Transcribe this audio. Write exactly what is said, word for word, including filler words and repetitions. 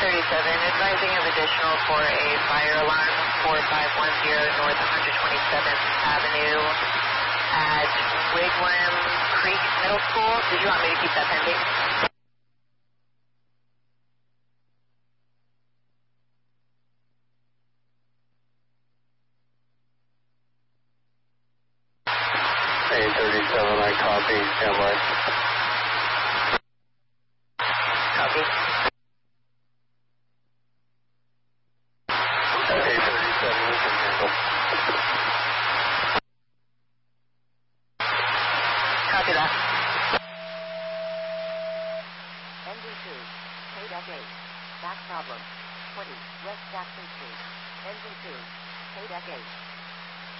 thirty-seven, advising of additional for a fire alarm, four five one zero North one hundred twenty-seventh Avenue at Wigwam Creek Middle School. Did you want me to keep that pending? eight thirty-seven, I copy, stand by. Copy. eight thirty-seven, we can handle. Copy that. Engine two, K eight, back problem, twenty, West Jackson Street. Engine two, K eight.